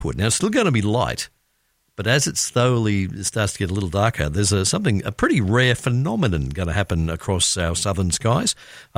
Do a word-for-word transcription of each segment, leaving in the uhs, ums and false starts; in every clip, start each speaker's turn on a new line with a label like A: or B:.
A: Now, it's still going to be light, but as it slowly starts to get a little darker, there's a, something, a pretty rare phenomenon going to happen across our southern skies.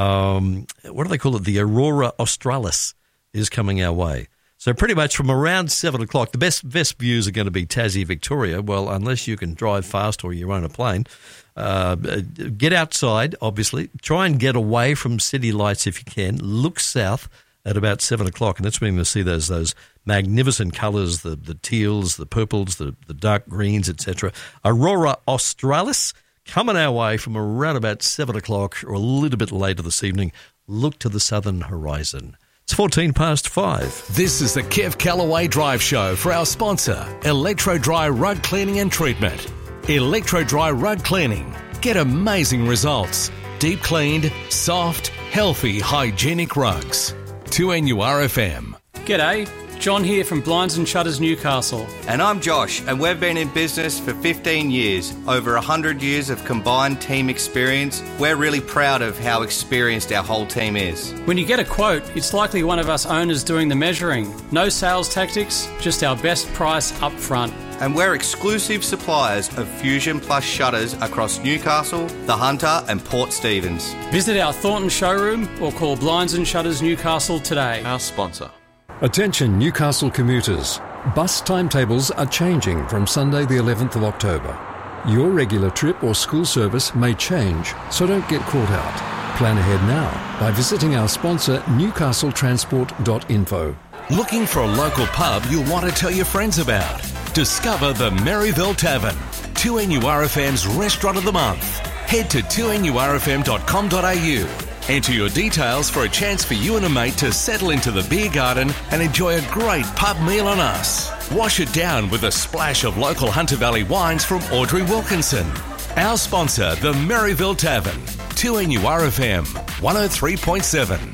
A: Um, what do they call it? The Aurora Australis is coming our way. So pretty much from around seven o'clock, the best best views are going to be Tassie, Victoria. Well, unless you can drive fast or you own a plane, uh, get outside, obviously. Try and get away from city lights if you can. Look south at about seven o'clock, and that's when you'll see those those magnificent colours, the, the teals, the purples, the, the dark greens, et cetera. Aurora Australis coming our way from around about seven o'clock or a little bit later this evening. Look to the southern horizon. It's fourteen past five.
B: This is the Kev Callaway Drive Show for our sponsor, Electro Dry Rug Cleaning and Treatment. Electro Dry Rug Cleaning. Get amazing results. Deep cleaned, soft, healthy, hygienic rugs. two N U R F M.
C: G'day, John here from Blinds and Shutters Newcastle.
D: And I'm Josh, and we've been in business for fifteen years. Over one hundred years of combined team experience. We're really proud of how experienced our whole team is.
C: When you get a quote, it's likely one of us owners doing the measuring. No sales tactics, just our best price up front.
D: And we're exclusive suppliers of Fusion Plus shutters across Newcastle, The Hunter and Port Stephens.
C: Visit our Thornton showroom or call Blinds and Shutters Newcastle today.
D: Our sponsor.
E: Attention Newcastle commuters. Bus timetables are changing from Sunday the eleventh of October. Your regular trip or school service may change, so don't get caught out. Plan ahead now by visiting our sponsor newcastle transport dot info.
B: Looking for a local pub you'll want to tell your friends about? Discover the Maryville Tavern, two N U R F M's Restaurant of the Month. Head to two N U R F M dot com dot a u. Enter your details for a chance for you and a mate to settle into the beer garden and enjoy a great pub meal on us. Wash it down with a splash of local Hunter Valley wines from Audrey Wilkinson. Our sponsor, the Maryville Tavern, two N U R F M, one oh three point seven.